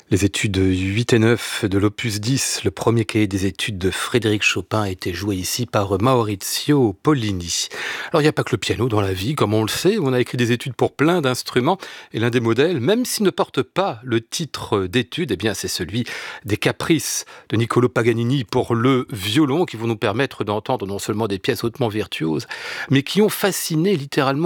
Les études 8 et 9 de l'opus 10, le premier cahier des études de Frédéric Chopin, a été joué ici par Maurizio Pollini. Alors il n'y a pas que le piano dans la vie, comme on le sait, on a écrit des études pour plein d'instruments, et l'un des modèles, même s'il ne porte pas le titre d'études, eh bien c'est celui des Caprices de Niccolò Paganini pour le violon, qui vont nous permettre d'entendre non seulement des pièces hautement virtuoses, mais qui ont fasciné littéralement